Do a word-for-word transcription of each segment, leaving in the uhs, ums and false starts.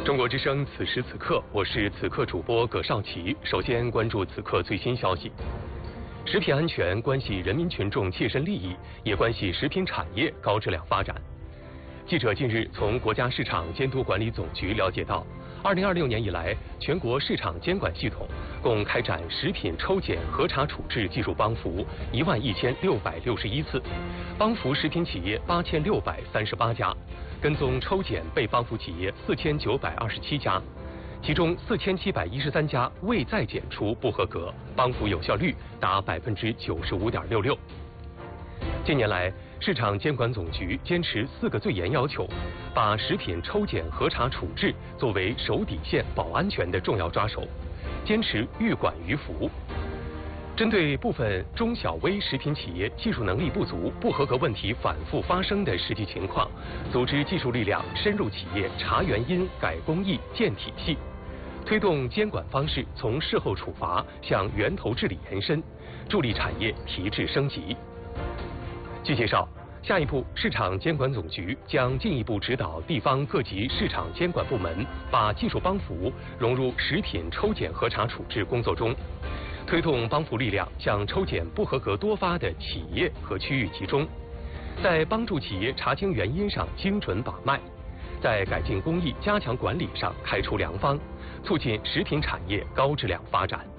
中国之声，此时此刻，我是此刻主播葛少奇。首先关注此刻最新消息。食品安全关系人民群众切身利益，也关系食品产业高质量发展。记者近日从国家市场监督管理总局了解到，二零二六年以来，全国市场监管系统共开展食品抽检核查处置技术帮扶一万一千六百六十一次，帮扶食品企业八千六百三十八家。跟踪抽检被帮扶企业四千九百二十七家，其中四千七百一十三家未再检出不合格，帮扶有效率达百分之九十五点六六。近年来，市场监管总局坚持四个最严要求，把食品抽检核查处置作为守底线、保安全的重要抓手，坚持预管预服。针对部分中小微食品企业技术能力不足、不合格问题反复发生的实际情况，组织技术力量深入企业查原因、改工艺、建体系，推动监管方式从事后处罚向源头治理延伸，助力产业提质升级。据介绍，下一步市场监管总局将进一步指导地方各级市场监管部门，把技术帮扶融入食品抽检核查处置工作中。推动帮扶力量向抽检不合格多发的企业和区域集中，在帮助企业查清原因上精准把脉，在改进工艺、加强管理上开出良方，促进食品产业高质量发展。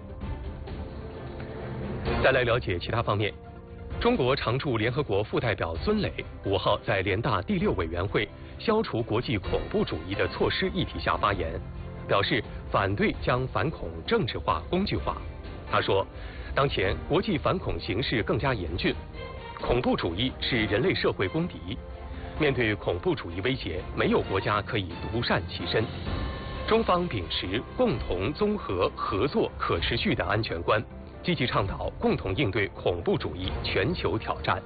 再来了解其他方面，中国常驻联合国副代表孙磊五号在联大第六委员会消除国际恐怖主义的措施议题下发言，表示反对将反恐政治化、工具化。他说，当前国际反恐形势更加严峻，恐怖主义是人类社会公敌。面对恐怖主义威胁，没有国家可以独善其身。中方秉持共同、综合、合作、可持续的安全观，积极倡导共同应对恐怖主义全球挑战。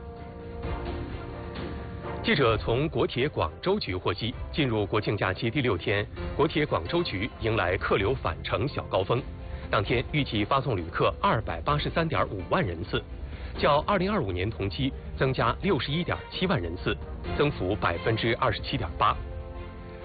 记者从国铁广州局获悉，进入国庆假期第六天，国铁广州局迎来客流返程小高峰。当天预计发送旅客二百八十三点五万人次，较二零二五年同期增加六十一点七万人次，增幅百分之二十七点八。